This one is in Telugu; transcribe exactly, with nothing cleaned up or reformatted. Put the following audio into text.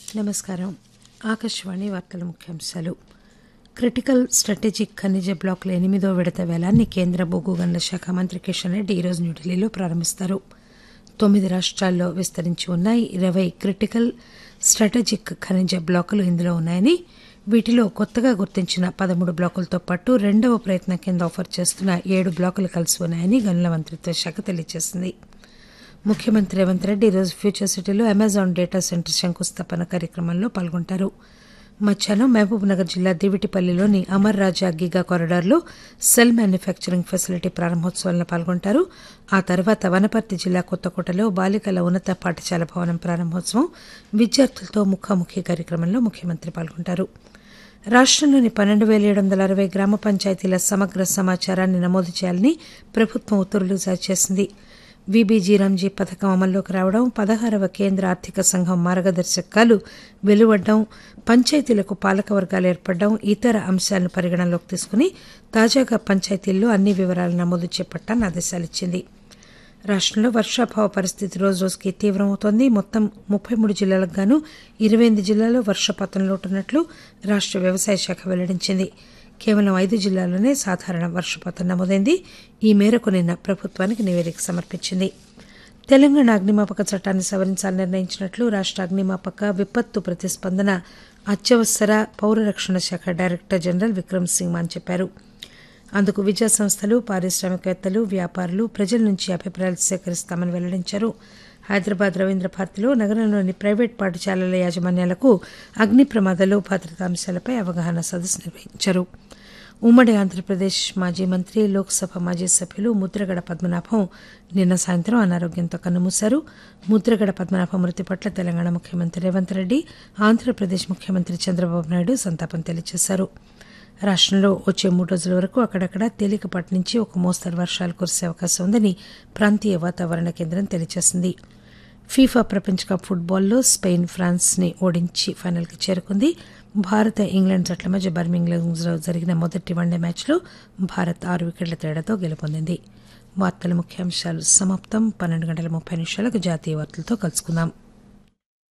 నమస్కారం. ఆకాశవాణి వార్తల ముఖ్యాంశాలు. క్రిటికల్ స్ట్రాటజిక్ ఖనిజ బ్లాకుల ఎనిమిదో విడత వేలాన్ని కేంద్ర బొగ్గు గనుల శాఖ మంత్రి కిషన్ రెడ్డి ఈరోజు న్యూఢిల్లీలో ప్రారంభిస్తారు. తొమ్మిది రాష్ట్రాల్లో విస్తరించి ఉన్న ఇరవై క్రిటికల్ స్ట్రాటజిక్ ఖనిజ బ్లాకులు ఇందులో ఉన్నాయని, వీటిలో కొత్తగా గుర్తించిన పదమూడు బ్లాకులతో పాటు రెండవ ప్రయత్నం కింద ఆఫర్ చేస్తున్న ఏడు బ్లాకులు కలిసి ఉన్నాయని గనుల మంత్రిత్వ శాఖ తెలియజేసింది. ముఖ్యమంత్రి రేవంత్ రెడ్డి ఈరోజు ఫ్యూచర్ సిటీలో అమెజాన్ డేటా సెంటర్ శంకుస్థాపన కార్యక్రమంలో పాల్గొంటారు. మధ్యాహ్నం మహబూబ్ నగర్ జిల్లా దివిటిపల్లిలోని అమర్ రాజా గిగా కారిడార్లో సెల్ మ్యానుఫ్యాక్చరింగ్ ఫెసిలిటీ ప్రారంభోత్సవంలో పాల్గొంటారు. ఆ తర్వాత వనపర్తి జిల్లా కొత్తకోటలో బాలికల ఉన్నత పాఠశాల భవనం ప్రారంభోత్సవం, విద్యార్థులతో ముఖాముఖి కార్యక్రమంలో ముఖ్యమంత్రి పాల్గొంటారు. రాష్టంలోని పన్నెండు పేల ఏడు వందల అరవై గ్రామ పంచాయతీల సమగ్ర సమాచారాన్ని నమోదు చేయాలని ప్రభుత్వం ఉత్తర్వులు జారీ చేసింది. వీబీజీ రంజీ పథకం అమల్లోకి రావడం, పదహారవ కేంద్ర ఆర్థిక సంఘం మార్గదర్శకాలు వెలువడడం, పంచాయతీలకు పాలక వర్గాలు ఏర్పడడం, ఇతర అంశాలను పరిగణనలోకి తీసుకుని తాజాగా పంచాయతీల్లో అన్ని వివరాల నమోదు చేపట్టాలని ఆదేశాలిచ్చింది. రాష్టంలో వర్షాభావ పరిస్థితి రోజు రోజుకి తీవ్రమవుతోంది. మొత్తం ముప్పై మూడు జిల్లాలకు గాను ఇరవై ఎనిమిది జిల్లాల్లో వర్షపాతం లోటున్నట్లు రాష్ట వ్యవసాయ శాఖ వెల్లడించింది. కేవలం ఐదు జిల్లాల్లోనే సాధారణ వర్షపాతం నమోదైంది. ఈ మేరకు నిన్న ప్రభుత్వానికి నివేదిక సమర్పించింది. తెలంగాణ అగ్నిమాపక చట్టాన్ని సవరించాలని నిర్ణయించినట్లు రాష్ట అగ్నిమాపక విపత్తు ప్రతిస్పందన అత్యవసర పౌర రక్షణ శాఖ డైరెక్టర్ జనరల్ విక్రమ్ సింగ్ మాన్ చెప్పారు. అందుకు విద్యా సంస్థలు, పారిశ్రామికవేత్తలు, వ్యాపారులు, ప్రజల నుంచి అభిప్రాయాలు సేకరిస్తామని వెల్లడించారు. హైదరాబాద్ రవీంద్ర భారతిలో నగరంలోని ప్రైవేట్ పాఠశాలల యాజమాన్యాలకు అగ్ని ప్రమాదాలు, భద్రతా అంశాలపై అవగాహన సదస్సు నిర్వహించారు. ఉమ్మడి ఆంధ్రప్రదేశ్ మాజీ మంత్రి, లోక్సభ మాజీ సభ్యులు ముద్రగడ పద్మనాభం నిన్న సాయంత్రం అనారోగ్యంతో కన్నుమూశారు. ముద్రగడ పద్మనాభం మృతి పట్ల తెలంగాణ ముఖ్యమంత్రి రేవంత్ రెడ్డి, ఆంధ్రప్రదేశ్ ముఖ్యమంత్రి చంద్రబాబు నాయుడు సంతాపం తెలియజేశారు. రాష్టంలో వచ్చే మూడు రోజుల వరకు అక్కడక్కడ తేలికపాటి నుంచి ఒక మోస్తరు వర్షాలు కురిసే అవకాశం ఉందని ప్రాంతీయ వాతావరణ కేంద్రం తెలియజేసింది. ఫీఫా ప్రపంచ కప్ ఫుట్బాల్లో స్పెయిన్ ఫ్రాన్స్ ని ఓడించి ఫైనల్కి చేరుకుంది. భారత ఇంగ్లాండ్ జట్ల మధ్య బర్మింగ్హామ్లో జరిగిన మొదటి వన్డే మ్యాచ్లో భారత్ ఆరు వికెట్ల తేడాతో గెలుపొందింది. వార్తల ముఖ్యాంశాలు సమాప్తం. పన్నెండు గంటల ముప్పై నిమిషాలకు జాతీయ వార్తలతో కలుసుకుందాం.